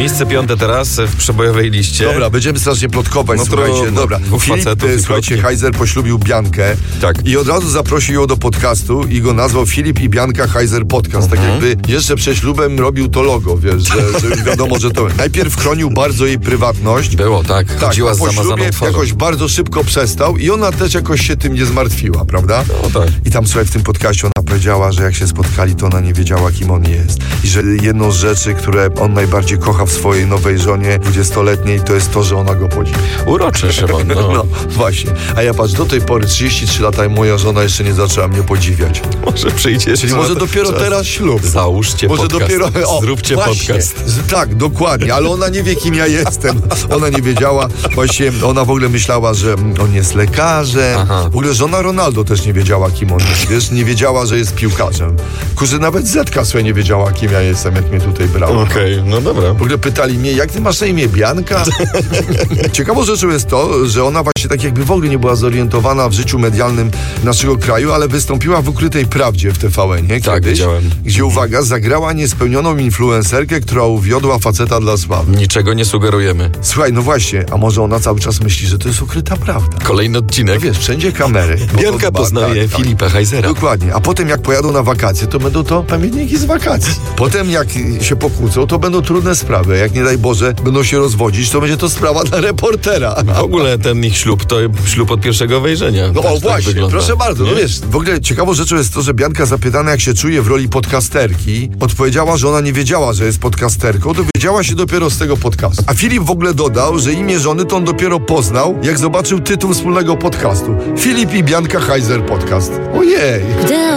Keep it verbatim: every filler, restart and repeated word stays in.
Miejsce piąte teraz w przebojowej liście. Dobra, będziemy strasznie plotkować, No słuchajcie. trudno. Dobra, Dwóch Filip, facetów e, i słuchajcie, plotki. Heiser poślubił Biankę Tak. i od razu zaprosił ją do podcastu i go nazwał Filip i Bianka Heiser Podcast. Tak jakby jeszcze przed ślubem robił to logo, wiesz, że, że już wiadomo, że to... Najpierw chronił bardzo jej prywatność. Było, tak. Tak, Chodziła a z po zamazaną ślubie twarzą. jakoś bardzo szybko przestał i ona też jakoś się tym nie zmartwiła, prawda? No tak. I tam, słuchaj, w tym podcaście ona powiedziała, że jak się spotkali, to ona nie wiedziała, kim on jest. I że jedną z rzeczy, które on najbardziej kocha w swojej nowej żonie dwudziestoletniej, to jest to, że ona go podziwia. Uroczy, Szymon. No. No, właśnie. A ja patrz, do tej pory, trzydzieści trzy lata i moja żona jeszcze nie zaczęła mnie podziwiać. Może przyjdzie. Czyli może dopiero teraz ślub. Załóżcie Może podcast. dopiero... O, Zróbcie właśnie. podcast. Z, tak, dokładnie, ale ona nie wie, kim ja jestem. Ona nie wiedziała, właśnie ona w ogóle myślała, że on jest lekarzem. Aha. W ogóle żona Ronaldo też nie wiedziała, kim on jest, wiesz, nie wiedziała, że jest piłkarzem. Kurczę, nawet Zetka sobie nie wiedziała, kim ja jestem, jak mnie tutaj brała. Okej, okay, no dobra. W ogóle pytali mnie, jak ty masz na imię, Bianka? Ciekawą rzeczą jest to, że ona właśnie tak jakby w ogóle nie była zorientowana w życiu medialnym naszego kraju, ale wystąpiła w Ukrytej Prawdzie w T V N-ie Tak, kiedyś, widziałem. gdzie, uwaga, zagrała niespełnioną influencerkę, która uwiodła faceta dla sławy. Niczego nie sugerujemy. Słuchaj, no właśnie, a może ona cały czas myśli, że to jest ukryta prawda? Kolejny odcinek. No wiesz, wszędzie kamery. Bianka Bo to dba- poznaje tak, Filipa Heisera. Dokładnie. A potem jak pojadą na wakacje, to będą to pamiętniki z wakacji. Potem jak się pokłócą, to będą trudne sprawy. Jak nie daj Boże, będą się rozwodzić, to będzie to sprawa dla reportera. W ogóle ten ich ślub to ślub od pierwszego wejrzenia. No Tak, o tak właśnie, wygląda. proszę bardzo, no Nie? wiesz, w ogóle ciekawą rzeczą jest to, że Bianka zapytana, jak się czuje w roli podcasterki, odpowiedziała, że ona nie wiedziała, że jest podcasterką, dowiedziała się dopiero z tego podcastu. A Filip w ogóle dodał, że imię żony to on dopiero poznał, jak zobaczył tytuł wspólnego podcastu. Filip i Bianka Heiser Podcast. Ojej!